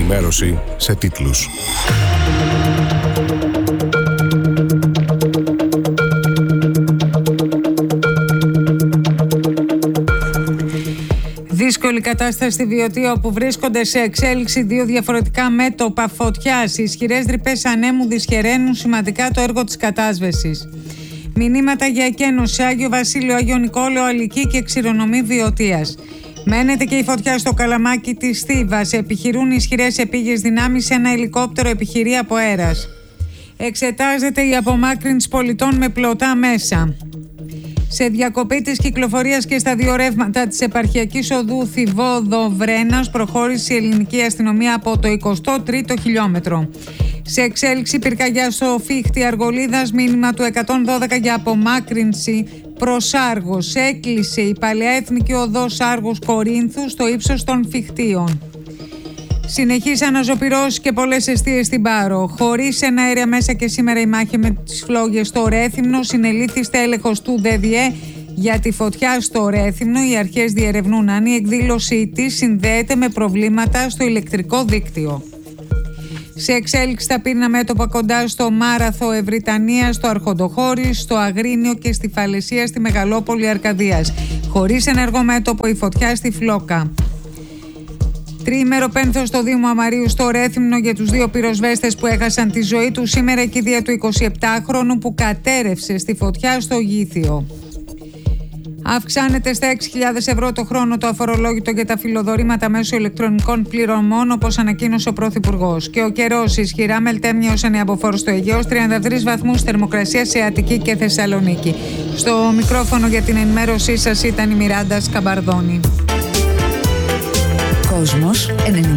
ενημέρωση σε τίτλους. Δύσκολη κατάσταση στη Βιωτία, όπου βρίσκονται σε εξέλιξη δύο διαφορετικά μέτωπα φωτιάς. Οι ισχυρές ρηπές ανέμου δυσχεραίνουν σημαντικά το έργο της κατάσβεσης. Μηνύματα για εκένωση, Άγιο Βασίλειο, Άγιο Νικόλαιο, Αλική και Ξηρονομή Βιωτίας. Μένεται και η φωτιά στο Καλαμάκι της Θήβας. Επιχειρούν ισχυρές επίγειες δυνάμεις σε ένα ελικόπτερο, επιχειρεί από αέρας. Εξετάζεται η απομάκρυνση πολιτών με πλωτά μέσα. Σε διακοπή της κυκλοφορίας και στα δύο ρεύματα της επαρχιακής οδού Θηβόδο-Βρένας προχώρησε η ελληνική αστυνομία από το 23ο χιλιόμετρο. Σε εξέλιξη πυρκαγιά στο Φίχτη Αργολίδας, μήνυμα του 112 για απομάκρυνση προς Άργος. Έκλεισε η παλαιάεθνικη οδός Άργος Κορίνθου στο ύψος των Φιχτίων. Συνεχείς αναζωπυρώσεις και πολλές εστίες στην Πάρο. Χωρίς εναέρια μέσα και σήμερα η μάχη με τις φλόγες στο Ρέθυμνο. Συνελήφθη στέλεχος του ΔΔΕ για τη φωτιά στο Ρέθυμνο. Οι αρχές διερευνούν αν η εκδήλωσή της συνδέεται με προβλήματα στο ηλεκτρικό δίκτυο. Σε εξέλιξη τα πύρνα μέτωπα κοντά στο Μάραθο Ευρυτανία, στο Αρχοντοχώρι, στο Αγρίνιο και στη Φαλαισία στη Μεγαλόπολη Αρκαδίας. Χωρίς ενεργό μέτωπο η φωτιά στη Φλόκα. Τριήμερο πένθος στο Δήμο Αμαρίου στο Ρέθυμνο για τους δύο πυροσβέστες που έχασαν τη ζωή τους. Σήμερα η κηδεία του 27χρονου που κατέρευσε στη φωτιά στο Γήθιο. Αυξάνεται στα 6.000 ευρώ το χρόνο το αφορολόγητο για τα φιλοδορήματα μέσω ηλεκτρονικών πληρωμών, όπως ανακοίνωσε ο Πρωθυπουργός. Και ο καιρός, ισχυρά μελτέμια ως ανιαποφόρο στο Αιγαίο, 33 βαθμούς θερμοκρασία σε Αττική και Θεσσαλονίκη. Στο μικρόφωνο για την ενημέρωσή σας ήταν η Μιράντα Σκαμπαρδόνη. Κόσμος 92,4.